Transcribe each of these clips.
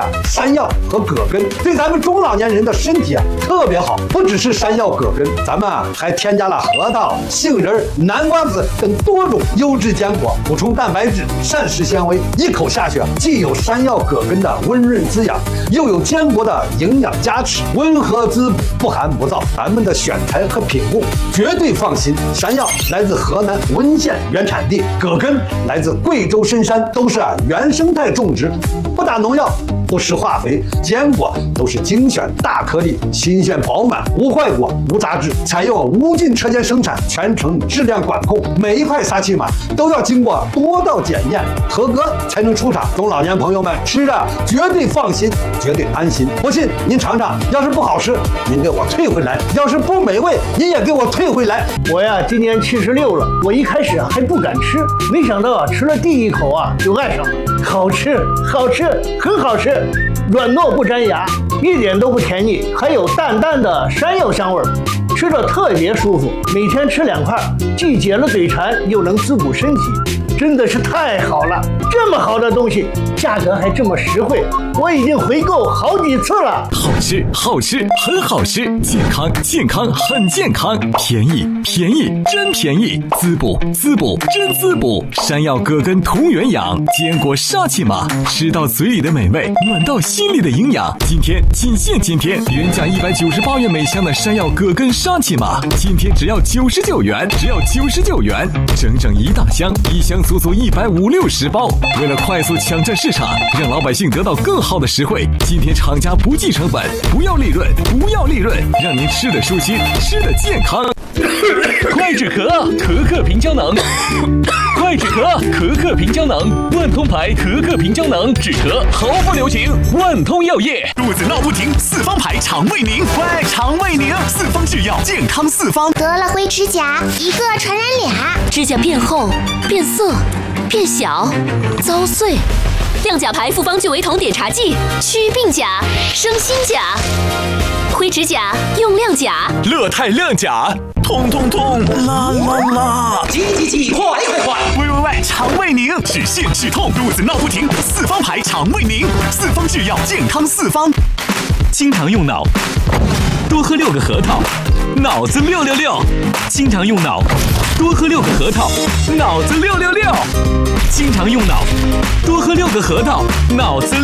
山药和葛根，对咱们中老年人的身体特别好。不只是山药、葛根，咱们还添加了核桃、杏仁、南瓜子等多种优质坚果，补充蛋白质、膳食纤维，一口下去既有山药、葛根的温润滋养，又有坚果的营养加持，温和滋补，不寒不燥。咱们的选材和品控绝对放心。山药来自河南温县原产地，葛根来自贵州深山，都是原生态种植，不打农药，不施化肥，坚果都是精选大颗粒，新鲜饱满，无坏果，无杂质，采用无菌车间生产，全程质量管控，每一块沙琪玛都要经过多道检验，合格才能出厂。中老年朋友们吃着绝对放心，绝对安心。不信您尝尝，要是不好吃，您给我退回来；要是不美味，您也给我退回来。 我呀，今年76了，我一开始还不敢吃，没想到吃了第一口就爱上了，好吃，好吃，很好吃，软糯不粘牙，一点都不甜腻，还有淡淡的山药香味儿，吃着特别舒服。每天吃2块，既解了嘴馋，又能滋补身体，真的是太好了！这么好的东西，价格还这么实惠，我已经回购好几次了。 好吃，好吃，很好吃；健康，健康，很健康；便宜，便宜，真便宜；滋补，滋补，真滋补。山药、葛根同源养，坚果沙琪玛，吃到嘴里的美味，暖到心里的营养。今天仅限今天，原价198元每箱的山药、葛根沙琪玛，今天只要99元，只要99元，整整一大箱，一箱足足150-60包。为了快速抢占市场，让老百姓得到更好的实惠，今天厂家不计成本，不要利润，不要利润，让您吃得舒心，吃得健康。 快止咳，可可平胶囊。快止咳，可可平胶囊，万通牌可可平胶囊，止咳毫不留情，万通药业。 肚子闹不停，四方牌肠胃宁，快肠胃宁，四方制药，健康四方。 得了灰指甲，一个传染俩， 指甲变厚、变色、变小、遭碎。亮甲牌复方聚维酮碘茶剂，祛病甲，生新甲。灰指甲用亮甲， 乐泰亮甲，痛痛痛，啦啦啦， 挤，快！ 喂，肠胃宁，止泻止痛，肚子闹不停，四方牌肠胃宁，四方制药，健康四方。 经常用脑，多喝6个核桃，脑子666。经常用脑，多喝6个核桃，脑子666。经常用脑，多喝6个核桃，脑子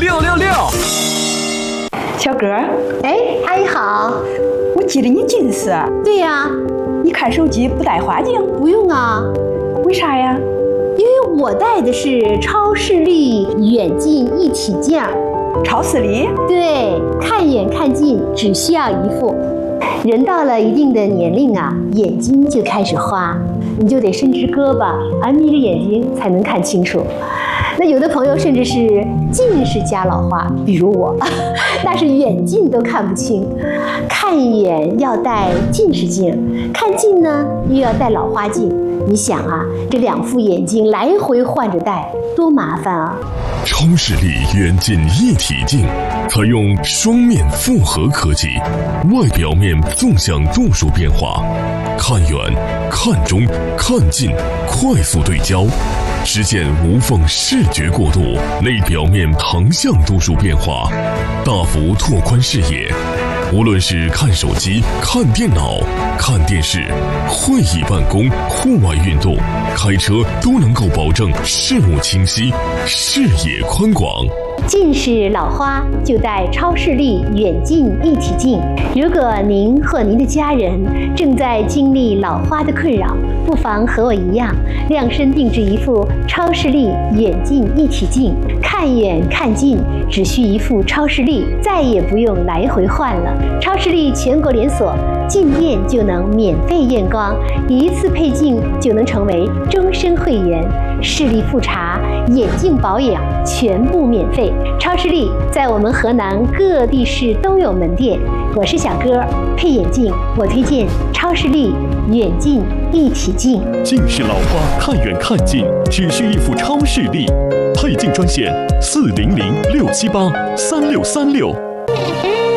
666。 小哥， 哎，阿姨好。 我记得你近视。 对呀。 你看手机不戴花镜？ 不用啊。 为啥呀？ 因为我戴的是超视力远近一体镜。 超视力？ 对，看远看近只需要一副。人到了一定的年龄眼睛就开始花，你就得伸直胳膊，眯着眼睛才能看清楚。那有的朋友甚至是近视加老花，比如我，那是远近都看不清。看远要戴近视镜，看近呢又要戴老花镜。你想这2副眼镜来回换着戴，多麻烦啊！ 超视力远近一体镜，采用双面复合科技，外表面纵向度数变化，看远、看中、看近，快速对焦，实现无缝视觉过渡；内表面横向度数变化，大幅拓宽视野。无论是看手机、看电脑、看电视、会议办公、户外运动、开车，都能够保证视物清晰、视野宽广。 近视老花就戴超视力远近一体镜。如果您或您的家人正在经历老花的困扰，不妨和我一样，量身定制一副超视力远近一体镜，看远看近只需一副超视力，再也不用来回换了。超视力全国连锁，进店就能免费验光，一次配镜就能成为终身会员，视力复查、眼镜保养全部免费。超视力在我们河南各地市都有门店。我是小哥，配眼镜我推荐超视力远近一体镜。 近视老花看远看近只需一副超视力，配镜专线400-678-3636。